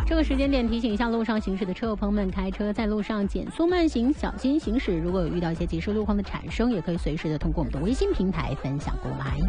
这个时间点提醒一下路上行驶的车友朋友们，开车在路上减速慢行，小心行驶。如果有遇到一些即时路况的产生，也可以随时的通过我们的微信平台分享过来。